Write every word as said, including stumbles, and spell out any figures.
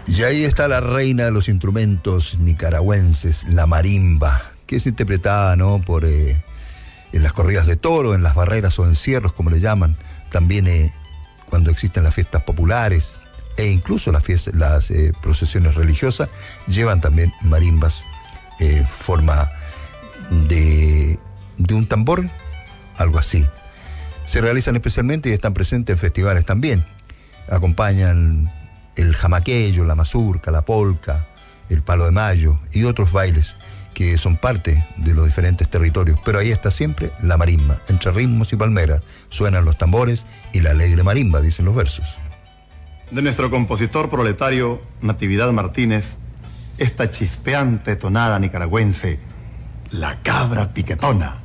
Y ahí está la reina de los instrumentos nicaragüenses, la marimba, que es interpretada, ¿no?, por eh, en las corridas de toro, en las barreras o encierros, como le llaman, también eh, cuando existen las fiestas populares e incluso las, fiestas, las eh, procesiones religiosas, llevan también marimbas, eh, forma de, de un tambor, algo así. Se realizan especialmente y están presentes en festivales también. Acompañan el jamaqueyo, la mazurca, la polca, el palo de mayo y otros bailes que son parte de los diferentes territorios. Pero ahí está siempre la marimba. Entre ritmos y palmeras suenan los tambores y la alegre marimba, dicen los versos. De nuestro compositor proletario Natividad Martínez, esta chispeante tonada nicaragüense, La Cabra Piquetona.